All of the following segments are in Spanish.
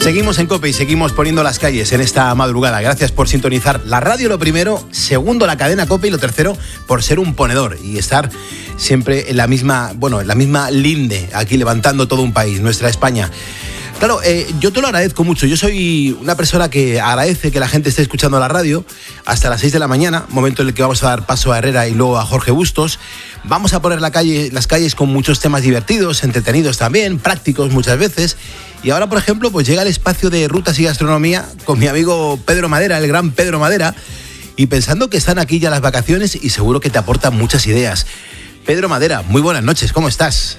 Seguimos en COPE y seguimos poniendo las calles en esta madrugada. Gracias por sintonizar la radio, lo primero, segundo, la cadena COPE, y lo tercero, por ser un ponedor y estar siempre en la misma linde, aquí levantando todo un país, nuestra España. Claro, yo te lo agradezco mucho. Yo soy una persona que agradece que la gente esté escuchando la radio hasta las 6 de la mañana, momento en el que vamos a dar paso a Herrera y luego a Jorge Bustos. Vamos a poner las calles con muchos temas divertidos, entretenidos también, prácticos muchas veces. Y ahora, por ejemplo, pues llega el espacio de rutas y gastronomía con mi amigo Pedro Madera, el gran Pedro Madera, y pensando que están aquí ya las vacaciones y seguro que te aportan muchas ideas. Pedro Madera, muy buenas noches, ¿cómo estás?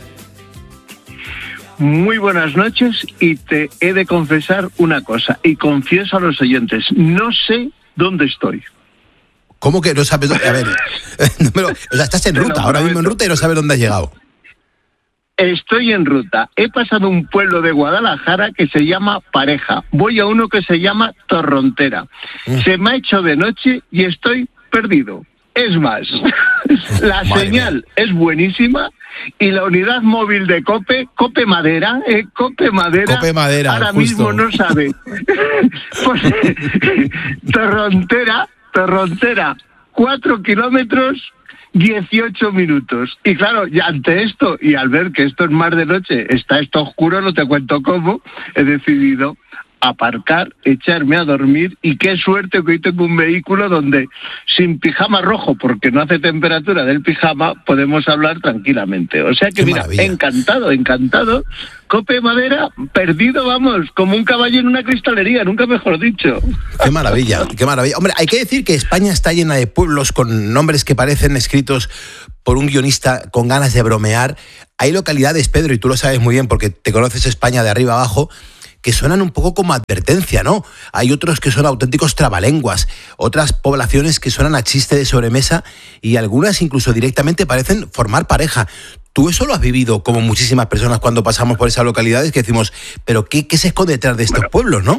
Muy buenas noches, y te he de confesar una cosa, y confieso a los oyentes, no sé dónde estoy. ¿Cómo que no sabes dónde? A ver, o sea, estás en ruta, ahora mismo en ruta y no sabes dónde has llegado. Estoy en ruta, he pasado un pueblo de Guadalajara que se llama Pareja, voy a uno que se llama Torrontera. Se me ha hecho de noche y estoy perdido. Es más, la señal es buenísima y la unidad móvil de Cope Madera, Cope Madera, ahora justo mismo no sabe. Pues, Torrontera, 4 kilómetros, 18 minutos. Y claro, ya ante esto, y al ver que esto es más de noche, está esto oscuro, no te cuento cómo, he decidido aparcar, echarme a dormir, y qué suerte que hoy tengo un vehículo donde sin pijama rojo, porque no hace temperatura del pijama, podemos hablar tranquilamente. O sea que qué mira, maravilla. Encantado, Cope Madera, perdido, vamos, como un caballo en una cristalería, nunca mejor dicho. Qué maravilla. Hombre, hay que decir que España está llena de pueblos con nombres que parecen escritos por un guionista con ganas de bromear. Hay localidades, Pedro, y tú lo sabes muy bien porque te conoces España de arriba abajo, que suenan un poco como advertencia, ¿no? Hay otros que son auténticos trabalenguas, otras poblaciones que suenan a chiste de sobremesa y algunas incluso directamente parecen formar pareja. Tú eso lo has vivido como muchísimas personas cuando pasamos por esas localidades que decimos, pero ¿qué se esconde detrás de estos pueblos, no?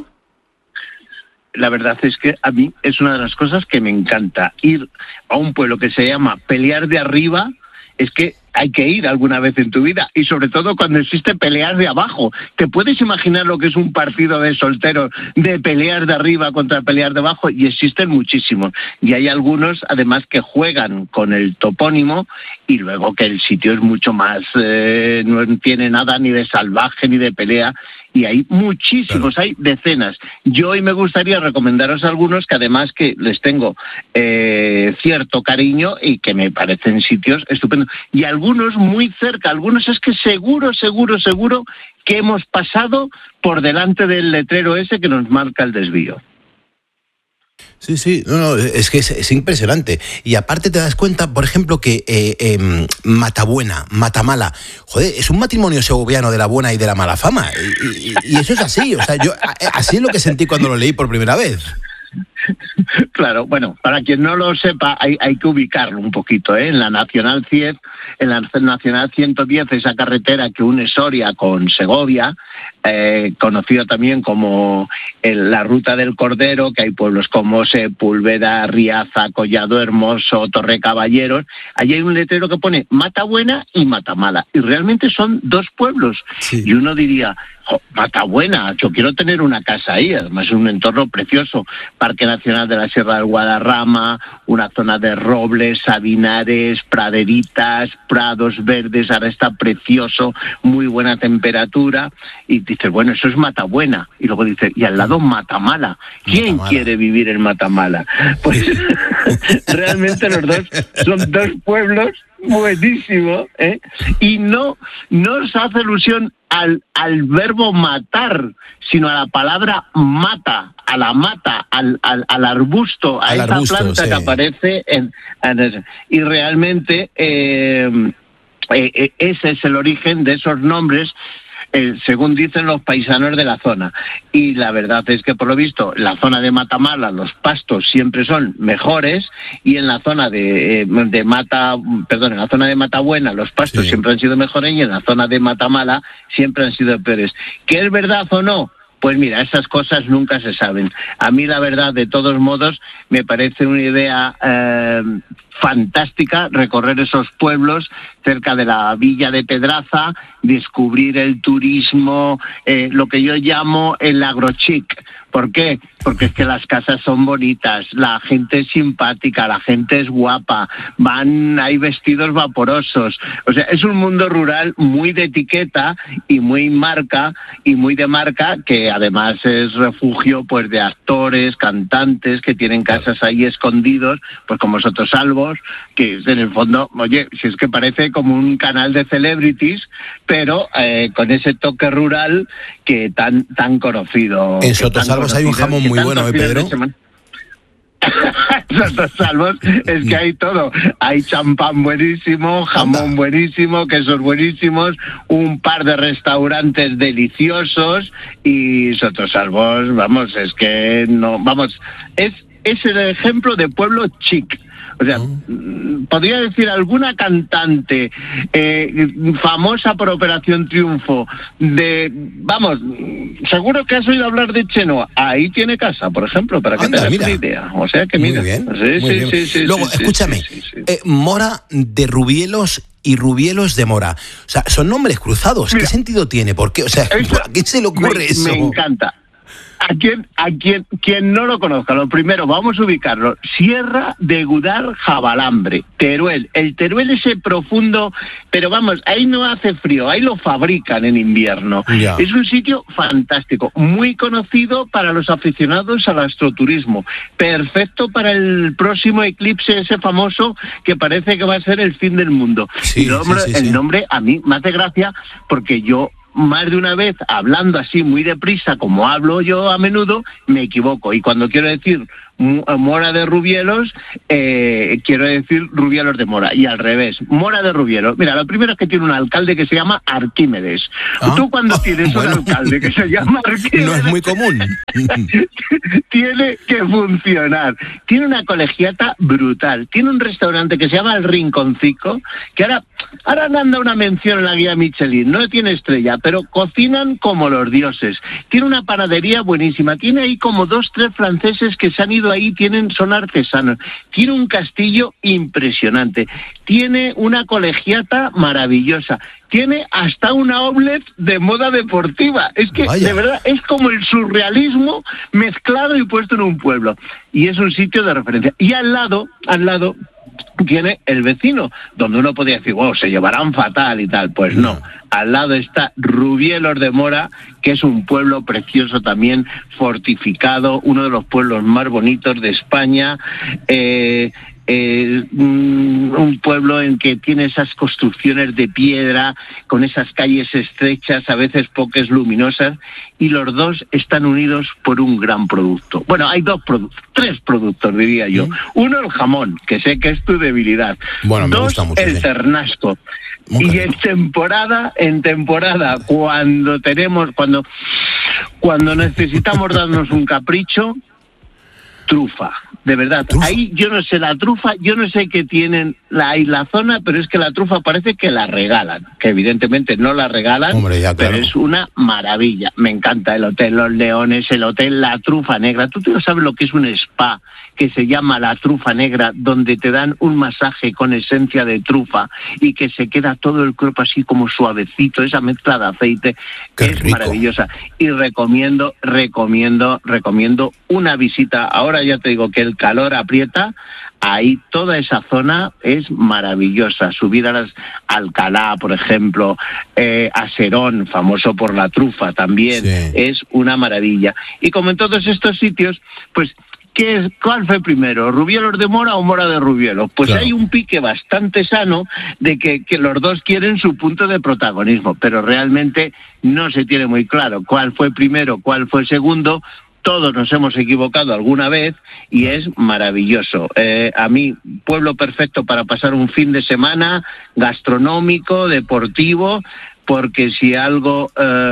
La verdad es que a mí es una de las cosas que me encanta, ir a un pueblo que se llama Pelear de Arriba. Es que hay que ir alguna vez en tu vida, y sobre todo cuando existe Pelear de Abajo. ¿Te puedes imaginar lo que es un partido de solteros de Pelear de Arriba contra Pelear de Abajo? Y existen muchísimos. Y hay algunos, además, que juegan con el topónimo, y luego que el sitio es mucho más... no tiene nada ni de salvaje ni de pelea, y hay muchísimos, claro. Hay decenas. Yo hoy me gustaría recomendaros algunos que además que les tengo cierto cariño y que me parecen sitios estupendos. Y algunos muy cerca, algunos es que seguro que hemos pasado por delante del letrero ese que nos marca el desvío. Sí, no, es que es impresionante. Y aparte te das cuenta, por ejemplo, que Matabuena, Matamala, joder, es un matrimonio segoviano de la buena y de la mala fama. Y eso es así, o sea, yo así es lo que sentí cuando lo leí por primera vez. Claro, bueno, para quien no lo sepa, hay que ubicarlo un poquito, ¿eh? En la Nacional 100, en la Nacional 110, esa carretera que une Soria con Segovia, conocida también como la Ruta del Cordero, que hay pueblos como Sepúlveda, Riaza, Collado Hermoso, Torre Caballeros. Allí hay un letrero que pone Matabuena y Matamala, y realmente son dos pueblos. Sí. Y uno diría, Matabuena, yo quiero tener una casa ahí, además es un entorno precioso, Parque Nacional de la Sierra del Guadarrama, una zona de robles, sabinares, praderitas, prados verdes, ahora está precioso, muy buena temperatura, y dices, bueno, eso es Matabuena, y luego dices, y al lado Matamala, ¿quién quiere vivir en Matamala? Pues realmente los dos son dos pueblos buenísimos, ¿eh? Y no se hace alusión al verbo matar, sino a la palabra mata, a la mata, al arbusto, a esa planta sí, que aparece en ese. Y realmente ese es el origen de esos nombres, según dicen los paisanos de la zona. Y la verdad es que, por lo visto, la zona de Matamala, los pastos siempre son mejores, y en la zona en la zona de Matabuena, los pastos siempre han sido mejores, y en la zona de Matamala siempre han sido peores. ¿Qué es verdad o no? Pues mira, esas cosas nunca se saben. A mí, la verdad, de todos modos, me parece una idea fantástica recorrer esos pueblos cerca de la villa de Pedraza, descubrir el turismo, lo que yo llamo el agrochic. ¿Por qué? Porque es que las casas son bonitas, la gente es simpática, la gente es guapa, hay vestidos vaporosos. O sea, es un mundo rural muy de etiqueta y muy de marca, que además es refugio pues de actores, cantantes que tienen casas ahí escondidos, pues como Sotosalvos, que en el fondo, oye, si es que parece como un canal de celebrities, pero con ese toque rural que tan conocido. En Sotosalvos hay un jamón muy bueno, Pedro. Sotosalvos es que hay todo. Hay champán buenísimo, jamón buenísimo, quesos buenísimos, un par de restaurantes deliciosos y Sotosalvos, vamos, es que no, vamos, es el ejemplo de pueblo chic. O sea, podría decir alguna cantante famosa por Operación Triunfo, seguro que has oído hablar de Chenoa. Ahí tiene casa, por ejemplo, para que te hagas una idea. O sea que mira. Muy bien. Sí. Luego, escúchame, Mora de Rubielos y Rubielos de Mora. O sea, son nombres cruzados. Mira, ¿qué sentido tiene? ¿Por qué? O sea, ¿a quién se le ocurre eso? Me encanta. A quien no lo conozca, lo primero, vamos a ubicarlo. Sierra de Gudar Jabalambre, Teruel. El Teruel ese profundo, pero vamos, ahí no hace frío, ahí lo fabrican en invierno. Ya. Es un sitio fantástico, muy conocido para los aficionados al astroturismo. Perfecto para el próximo eclipse ese famoso que parece que va a ser el fin del mundo. Sí, y el nombre a mí me hace gracia porque yo más de una vez, hablando así muy deprisa, como hablo yo a menudo, me equivoco. Y cuando quiero decir Mora de Rubielos, quiero decir Rubielos de Mora. Y al revés, Mora de Rubielos. Mira, lo primero es que tiene un alcalde que se llama Arquímedes. Tú cuando tienes un alcalde que se llama Arquímedes... No es muy común. Tiene que funcionar. Tiene una colegiata brutal. Tiene un restaurante que se llama El Rinconcico, que ahora anda una mención en la guía Michelin. No tiene estrella, pero cocinan como los dioses. Tiene una panadería buenísima. Tiene ahí como 2-3 franceses que se han ido ahí, son artesanos. Tiene un castillo impresionante. Tiene una colegiata maravillosa. Tiene hasta una outlet de moda deportiva. Es que, de verdad, es como el surrealismo mezclado y puesto en un pueblo. Y es un sitio de referencia. Y al lado tiene el vecino, donde uno podría decir, wow, se llevarán fatal y tal. Pues no. Al lado está Rubielos de Mora, que es un pueblo precioso también, fortificado, uno de los pueblos más bonitos de España. Un pueblo en que tiene esas construcciones de piedra, con esas calles estrechas, a veces pocas luminosas, y los dos están unidos por un gran producto. Bueno, hay 3 productos, diría yo. Uno, el jamón, que sé que es tu debilidad. Bueno, me 2, gusta mucho, el ternasco. Y en temporada, cuando necesitamos darnos un capricho, trufa, de verdad. ¿Trufa? Ahí yo no sé, la trufa, yo no sé qué tienen la zona, pero es que la trufa parece que la regalan, que evidentemente no la regalan. Hombre, ya, claro. Pero es una maravilla. Me encanta el hotel Los Leones, el hotel La Trufa Negra. Tú no sabes lo que es un spa que se llama La Trufa Negra, donde te dan un masaje con esencia de trufa y que se queda todo el cuerpo así como suavecito, esa mezcla de aceite. Qué es rico. Maravillosa. Y recomiendo una visita. Ahora ya te digo que el calor aprieta, ahí toda esa zona es maravillosa. Subir a Alcalá, por ejemplo, a Serón, famoso por la trufa también, es una maravilla. Y como en todos estos sitios, pues, ¿cuál fue primero, Rubielos de Mora o Mora de Rubielos? Pues claro, hay un pique bastante sano de que los dos quieren su punto de protagonismo, pero realmente no se tiene muy claro cuál fue primero, cuál fue segundo. Todos nos hemos equivocado alguna vez y es maravilloso. A mí, pueblo perfecto para pasar un fin de semana, gastronómico, deportivo, porque si algo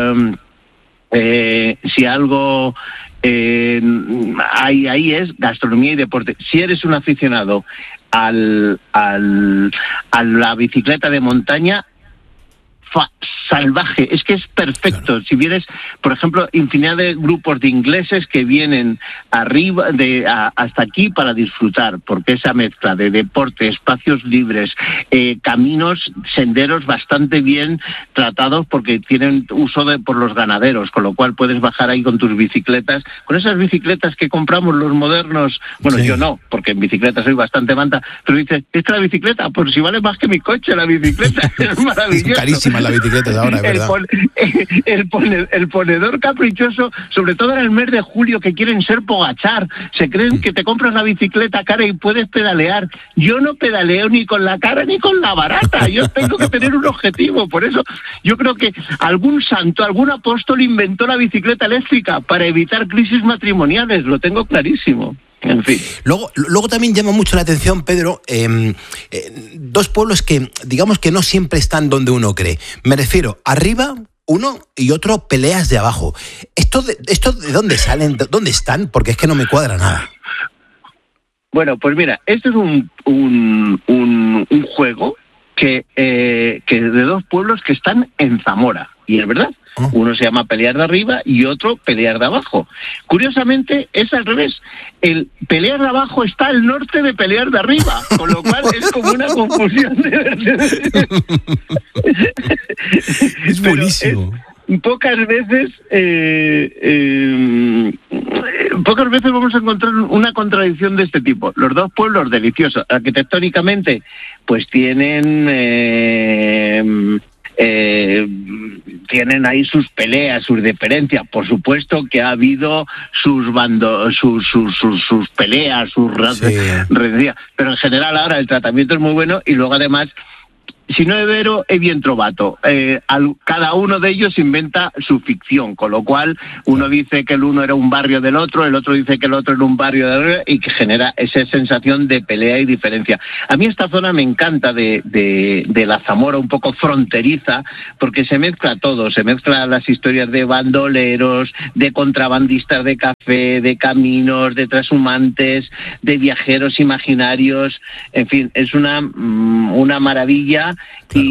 ahí es gastronomía y deporte. Si eres un aficionado a la bicicleta de montaña, salvaje, es que es perfecto. Claro. Si vienes, por ejemplo, infinidad de grupos de ingleses que vienen arriba hasta aquí para disfrutar, porque esa mezcla de deporte, espacios libres, caminos, senderos bastante bien tratados porque tienen uso por los ganaderos, con lo cual puedes bajar ahí con tus bicicletas, con esas bicicletas que compramos los modernos. Bueno, sí. Yo no, porque en bicicleta soy bastante manta, pero dices, es que la bicicleta, pues si vale más que mi coche, la bicicleta es maravillosa. Es carísima la bicicleta de ahora, ¿verdad? El ponedor caprichoso, sobre todo en el mes de julio, que quieren ser Pogachar, se creen que te compras la bicicleta cara y puedes pedalear. Yo no pedaleo ni con la cara ni con la barata, yo tengo que tener un objetivo. Por eso yo creo que algún santo, algún apóstol inventó la bicicleta eléctrica para evitar crisis matrimoniales, lo tengo clarísimo. En fin. Luego también llama mucho la atención, Pedro, dos pueblos que, digamos que no siempre están donde uno cree. Me refiero, arriba uno y otro Peleas de abajo. ¿Esto de dónde salen? ¿Dónde están? Porque es que no me cuadra nada. Bueno, pues mira, este es un juego que de dos pueblos que están en Zamora. Y es verdad. Uno se llama Pelear de arriba y otro Pelear de abajo. Curiosamente es al revés. El Pelear de abajo está al norte de Pelear de arriba, con lo cual es como una confusión. Es buenísimo. Pocas veces vamos a encontrar una contradicción de este tipo. Los dos pueblos deliciosos, arquitectónicamente, pues tienen ahí sus peleas, sus diferencias. Por supuesto que ha habido sus peleas, sus rencillas, pero en general ahora el tratamiento es muy bueno y luego además, si no es vero, es bien trovato. Cada uno de ellos inventa su ficción, con lo cual uno dice que el uno era un barrio del otro, el otro dice que el otro era un barrio del otro, y que genera esa sensación de pelea y diferencia. A mí esta zona me encanta de la Zamora, un poco fronteriza, porque se mezcla todo, se mezclan las historias de bandoleros, de contrabandistas de café, de caminos, de trashumantes, de viajeros imaginarios, en fin, es una maravilla. Claro.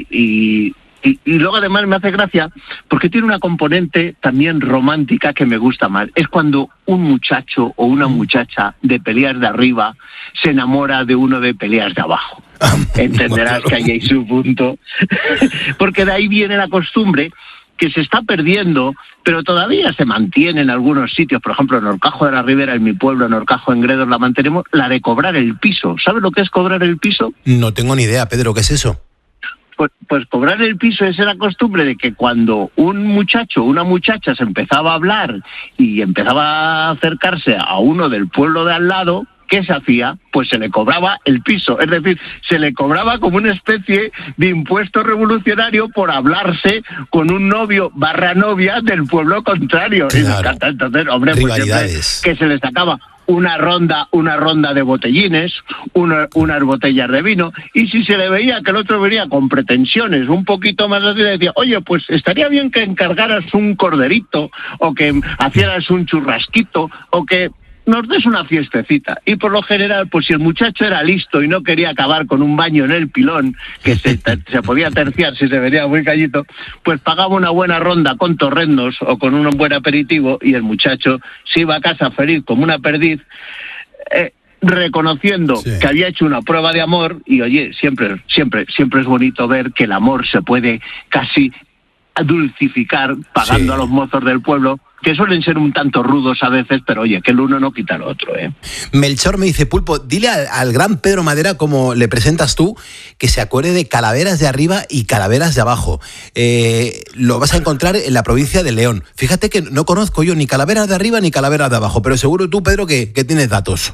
Y luego además me hace gracia porque tiene una componente también romántica que me gusta más. Es cuando un muchacho o una muchacha de Peleas de arriba se enamora de uno de Peleas de abajo. Entenderás que ahí hay su punto. Porque de ahí viene la costumbre que se está perdiendo, pero todavía se mantiene en algunos sitios. Por ejemplo, en Horcajo de la Ribera, en mi pueblo, en Horcajo, en Gredos, la mantenemos, la de cobrar el piso. ¿Sabes lo que es cobrar el piso? No tengo ni idea, Pedro, ¿qué es eso? Pues cobrar el piso es la costumbre de que cuando un muchacho o una muchacha se empezaba a hablar y empezaba a acercarse a uno del pueblo de al lado, ¿qué se hacía? Pues se le cobraba el piso, es decir, se le cobraba como una especie de impuesto revolucionario por hablarse con un novio / novia del pueblo contrario. Claro. Y me encanta, entonces, hombre, pues siempre que se le sacaba una ronda de botellines, unas botellas de vino, y si se le veía que el otro venía con pretensiones un poquito más así, le decía, oye, pues estaría bien que encargaras un corderito, o que hicieras un churrasquito, o que nos des una fiestecita. Y por lo general, pues si el muchacho era listo y no quería acabar con un baño en el pilón, que se podía terciar si se venía muy callito, pues pagaba una buena ronda con torrendos o con un buen aperitivo, y el muchacho se iba a casa feliz como una perdiz, reconociendo que había hecho una prueba de amor. Y oye, siempre es bonito ver que el amor se puede casi dulcificar pagando a los mozos del pueblo, que suelen ser un tanto rudos a veces, pero oye, que el uno no quita el otro, ¿eh? Melchor me dice, Pulpo, dile al gran Pedro Madera, como le presentas tú, que se acuerde de Calaveras de arriba y Calaveras de abajo. Lo vas a encontrar en la provincia de León. Fíjate que no conozco yo ni Calaveras de arriba ni Calaveras de abajo, pero seguro tú, Pedro, que tienes datos.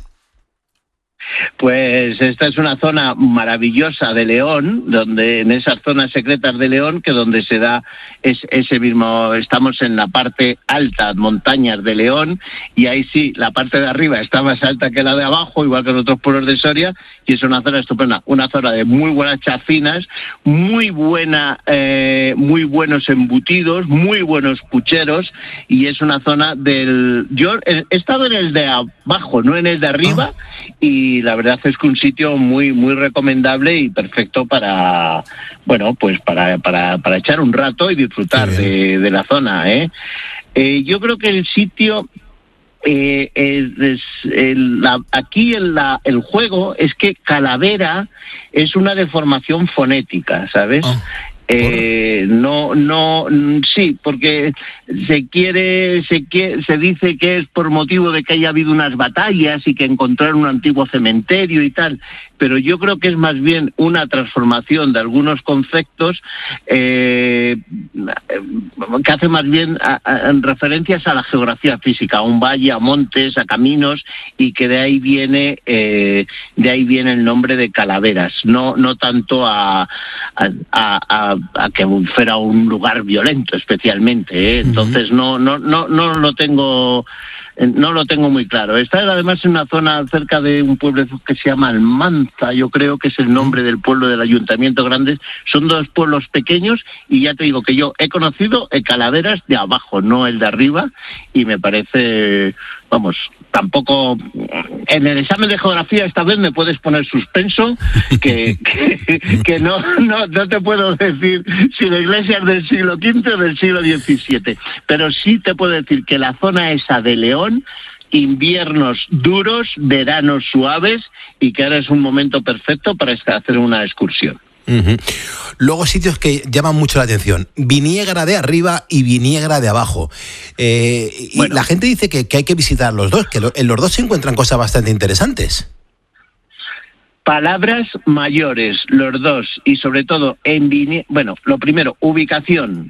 Pues esta es una zona maravillosa de León, donde en esas zonas secretas de León, que donde se da ese mismo, estamos en la parte alta, montañas de León, y ahí sí, la parte de arriba está más alta que la de abajo, igual que en otros pueblos de Soria, y es una zona estupenda, una zona de muy buenas chacinas, muy buenos embutidos, muy buenos pucheros, y es una zona yo he estado en el de abajo, no en el de arriba, y la verdad es que un sitio muy muy recomendable y perfecto para, bueno, pues para echar un rato y disfrutar de la zona, yo creo que el sitio aquí el juego es que calavera es una deformación fonética, ¿sabes? Sí, porque se dice que es por motivo de que haya habido unas batallas y que encontraron un antiguo cementerio y tal, pero yo creo que es más bien una transformación de algunos conceptos que hace más bien en referencias a la geografía física, a un valle, a montes, a caminos, y que de ahí viene el nombre de Calaveras, no tanto a que fuera un lugar violento especialmente, Entonces no lo tengo muy claro. Está además en una zona cerca de un pueblo que se llama Almanza, yo creo que es el nombre del pueblo del Ayuntamiento Grande. Son dos pueblos pequeños y ya te digo que yo he conocido el Calaveras de abajo, no el de arriba, y me parece, vamos, tampoco en el examen de geografía esta vez me puedes poner suspenso, que no te puedo decir si la iglesia es del siglo XV o del siglo XVII, pero sí te puedo decir que la zona esa de León, inviernos duros, veranos suaves, y que ahora es un momento perfecto para hacer una excursión. Uh-huh. Luego sitios que llaman mucho la atención: Viniegra de arriba y Viniegra de abajo. Y la gente dice que hay que visitar los dos, que en los dos se encuentran cosas bastante interesantes. Palabras mayores, los dos, y sobre todo en lo primero, ubicación.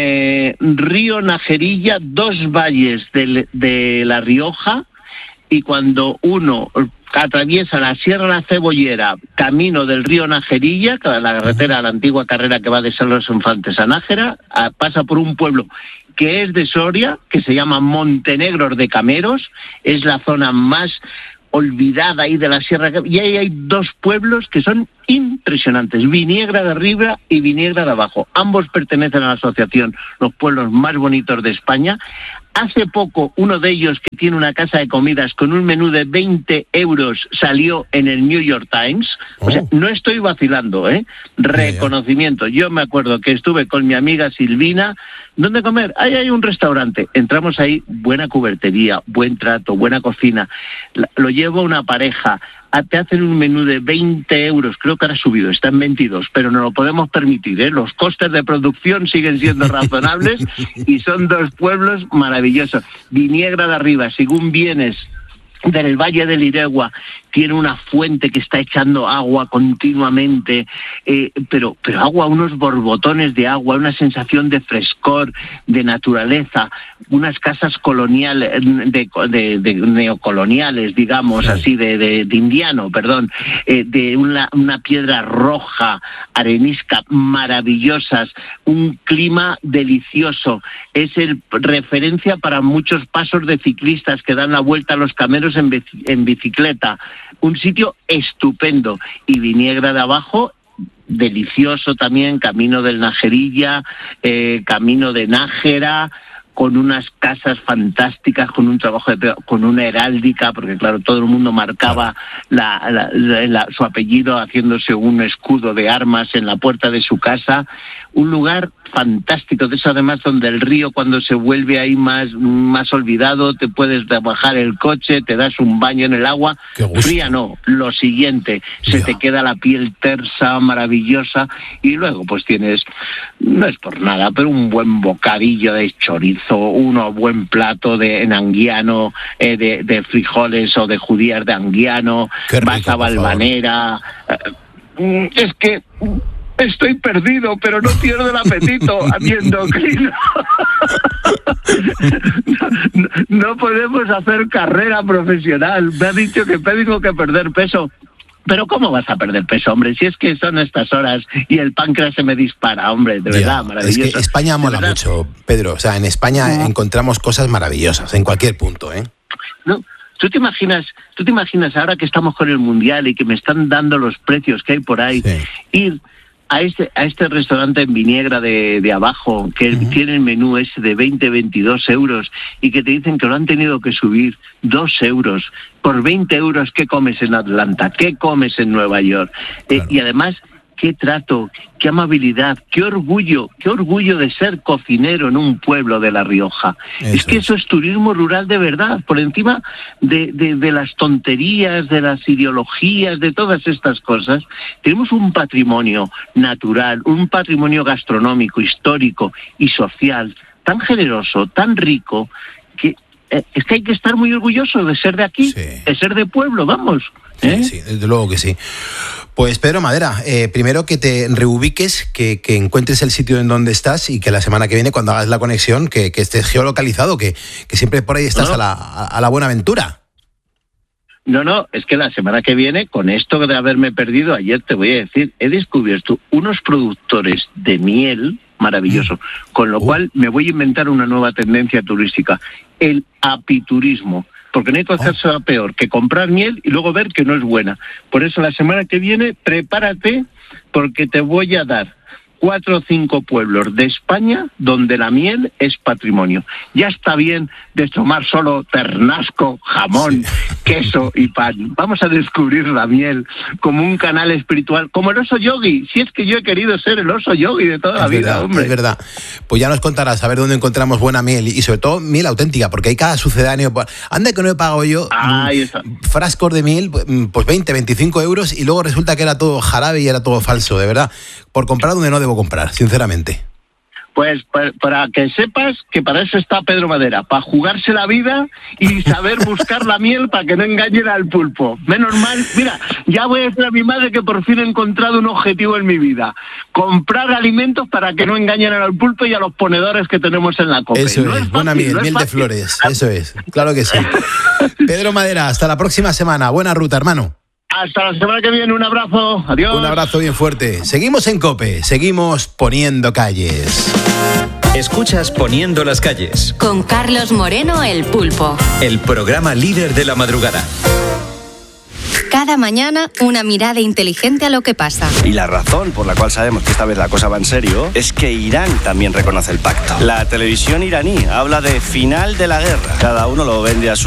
Río Najerilla, dos valles de La Rioja, y cuando uno atraviesa la Sierra La Cebollera, camino del río Najerilla, la carretera, la antigua carrera que va de San Los Infantes a Nájera, pasa por un pueblo que es de Soria, que se llama Montenegro de Cameros, es la zona más olvidada ahí de la sierra, y ahí hay dos pueblos que son impresionantes: Viniegra de arriba y Viniegra de abajo. Ambos pertenecen a la asociación Los Pueblos Más Bonitos de España. Hace poco uno de ellos, que tiene una casa de comidas con un menú de 20 euros, salió en el New York Times. O sea, no estoy vacilando, Reconocimiento. Yo me acuerdo que estuve con mi amiga Silvina. ¿Dónde comer? Ahí hay un restaurante. Entramos ahí, buena cubertería, buen trato, buena cocina. Lo llevo una pareja. Te hacen un menú de 20 euros, creo que ahora ha subido, está en 22, pero no lo podemos permitir, Los costes de producción siguen siendo razonables y son dos pueblos maravillosos. Viniegra de arriba, según vienes del Valle del Iregua, tiene una fuente que está echando agua continuamente, pero agua, unos borbotones de agua, una sensación de frescor, de naturaleza, unas casas coloniales, de neocoloniales, digamos, así, de indiano, perdón, de una piedra roja, arenisca, maravillosas, un clima delicioso. Es referencia para muchos pasos de ciclistas que dan la vuelta a los cameros en bicicleta. Un sitio estupendo. Y Viniegra de abajo, delicioso también, camino del Najerilla, camino de Nájera, con unas casas fantásticas, con un trabajo con una heráldica, porque claro, todo el mundo marcaba su apellido haciéndose un escudo de armas en la puerta de su casa. Un lugar fantástico, de eso además donde el río, cuando se vuelve ahí más olvidado, te puedes bajar el coche, te das un baño en el agua. Fría no, lo siguiente, se te queda la piel tersa, maravillosa, y luego pues tienes, no es por nada, pero un buen bocadillo de chorizo, buen plato en anguiano, de frijoles o de judías de anguiano, vas a Valvanera. Es que estoy perdido, pero no pierdo el apetito habiendo endocrino. No podemos hacer carrera profesional. Me ha dicho que tengo que perder peso. Pero ¿cómo vas a perder peso, hombre? Si es que son estas horas y el páncreas se me dispara, hombre, de verdad, maravilloso. Es que España mola mucho, Pedro. O sea, en España encontramos cosas maravillosas, en cualquier punto, No. ¿Tú te imaginas ahora que estamos con el Mundial y que me están dando los precios que hay por ahí, ir a este restaurante en Viniegra de abajo, que tiene el menú ese de 22 euros y que te dicen que lo han tenido que subir 2 euros. Por 20 euros, ¿qué comes en Atlanta? ¿Qué comes en Nueva York? Claro. Y además, qué trato, qué amabilidad, qué orgullo de ser cocinero en un pueblo de La Rioja. Es que eso es turismo rural de verdad, por encima de las tonterías, de las ideologías, de todas estas cosas. Tenemos un patrimonio natural, un patrimonio gastronómico, histórico y social tan generoso, tan rico, que es que hay que estar muy orgulloso de ser de aquí, de ser de pueblo, vamos. Sí, desde luego que sí. Pues Pedro Madera, primero que te reubiques, que encuentres el sitio en donde estás y que la semana que viene, cuando hagas la conexión, que estés geolocalizado, que siempre por ahí estás a la buena aventura. No, es que la semana que viene, con esto de haberme perdido, ayer te voy a decir, he descubierto unos productores de miel maravillosos, con lo cual me voy a inventar una nueva tendencia turística, el apiturismo. Porque no hay cosa peor que comprar miel y luego ver que no es buena. Por eso la semana que viene, prepárate, porque te voy a dar 4 o 5 pueblos de España donde la miel es patrimonio. Ya está bien de tomar solo ternasco, jamón, queso y pan. Vamos a descubrir la miel como un canal espiritual, como el oso yogi. Si es que yo he querido ser el oso yogi de toda la vida, hombre. Es verdad. Pues ya nos contarás a ver dónde encontramos buena miel y sobre todo miel auténtica, porque hay cada sucedáneo. Anda que no he pagado yo frascos de miel, pues 20, 25 euros y luego resulta que era todo jarabe y era todo falso, de verdad. Por comprar donde no debo comprar, sinceramente. Pues para que sepas que para eso está Pedro Madera, para jugarse la vida y saber buscar la miel para que no engañen al pulpo. Menos mal, mira, ya voy a decir a mi madre que por fin he encontrado un objetivo en mi vida: comprar alimentos para que no engañen al pulpo y a los ponedores que tenemos en la COPE. Eso es, buena miel, miel de flores, eso es, claro que sí. Pedro Madera, hasta la próxima semana, buena ruta, hermano. Hasta la semana que viene, un abrazo, adiós. Un abrazo bien fuerte. Seguimos en COPE, seguimos poniendo calles. Escuchas Poniendo las calles. Con Carlos Moreno, el Pulpo. El programa líder de la madrugada. Cada mañana, una mirada inteligente a lo que pasa. Y la razón por la cual sabemos que esta vez la cosa va en serio es que Irán también reconoce el pacto. La televisión iraní habla de final de la guerra. Cada uno lo vende a su